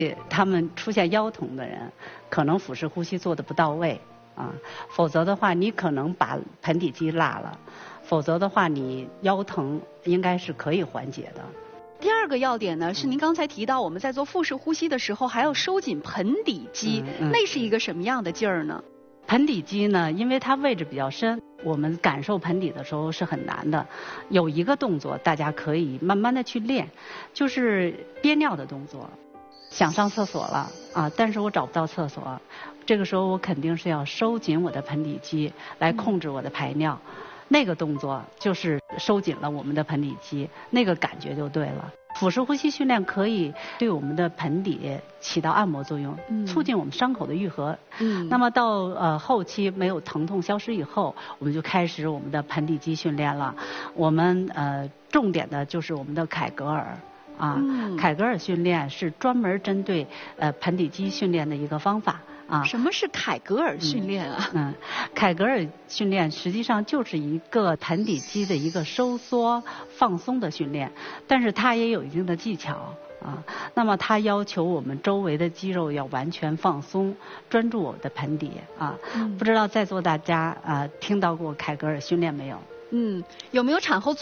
他们出现腰疼的人，可能腹式呼吸做得不到位啊，否则的话你可能把盆底肌拉了，否则的话你腰疼应该是可以缓解的。 第二个要点呢，是您刚才提到我们在做腹式呼吸的时候还要收紧盆底肌，那是一个什么样的劲儿呢？ 盆底肌呢，因为它位置比较深，我们感受盆底的时候是很难的。有一个动作大家可以慢慢的去练，就是憋尿的动作。想上厕所了啊，但是我找不到厕所，这个时候我肯定是要收紧我的盆底肌来控制我的排尿。那个动作就是收紧了我们的盆底肌，那个感觉就对了。腹式呼吸训练可以对我们的盆底起到按摩作用，促进我们伤口的愈合。那么到后期没有疼痛消失以后，我们就开始我们的盆底肌训练了。我们重点的就是我们的凯格尔。凯格尔训练是专门针对盆底肌训练的一个方法啊。 什么是凯格尔训练啊？ 凯格尔训练实际上就是一个盆底肌的一个收缩放松的训练，但是它也有一定的技巧啊。那么它要求我们周围的肌肉要完全放松，专注我们的盆底啊。不知道在座大家听到过凯格尔训练没有？ 有没有产后